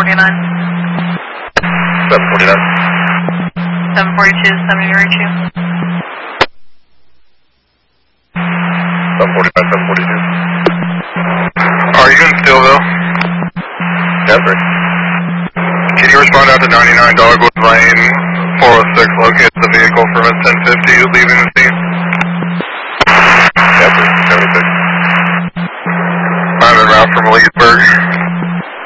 749. 742, 742. 745, 742. Are you in Steelville? Yes, sir. Can you respond out to 99 Dogwood Lane, 406, locate the vehicle from a 1050 leaving the scene?